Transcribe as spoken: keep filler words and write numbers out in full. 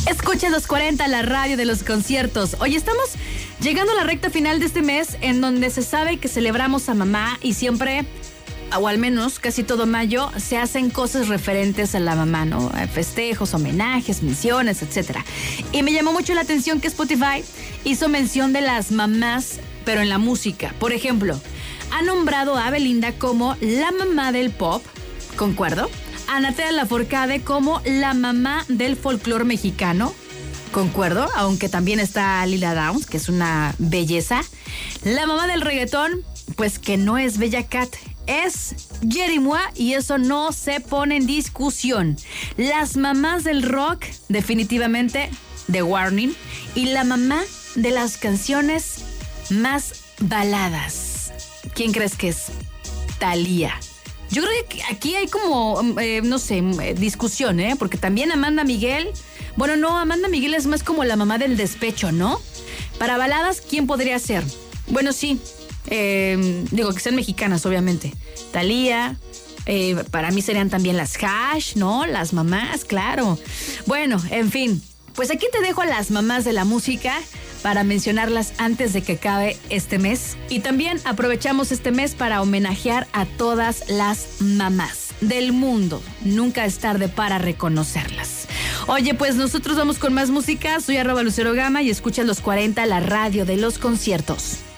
Escucha los cuarenta, la radio de los conciertos. Hoy estamos llegando a la recta final de este mes en donde se sabe que celebramos a mamá y siempre, o al menos casi todo mayo, se hacen cosas referentes a la mamá, ¿no? Festejos, homenajes, menciones, etcétera. Y me llamó mucho la atención que Spotify hizo mención de las mamás, pero en la música. Por ejemplo, ha nombrado a Belinda como la mamá del pop, ¿concuerdo? A Natalia Lafourcade como la mamá del folclore mexicano, concuerdo, aunque también está Lila Downs, que es una belleza. La mamá del reggaetón, pues que no es Bella Cat, es Jerimois, y eso no se pone en discusión. Las mamás del rock, definitivamente, The Warning, y la mamá de las canciones más baladas. ¿Quién crees que es? Thalía. Yo creo que aquí hay como, eh, no sé, discusión, ¿eh? Porque también Amanda Miguel, bueno, no, Amanda Miguel es más como la mamá del despecho, ¿no? Para baladas, ¿quién podría ser? Bueno, sí, eh, digo que sean mexicanas, obviamente. Thalía, eh, para mí serían también las Hash, ¿no? Las mamás, claro. Bueno, en fin, pues aquí te dejo a las mamás de la música para mencionarlas antes de que acabe este mes. Y también aprovechamos este mes para homenajear a todas las mamás del mundo. Nunca es tarde para reconocerlas. Oye, pues nosotros vamos con más música. Soy arroba Lucero Gama y escuchas los cuarenta, la radio de los conciertos.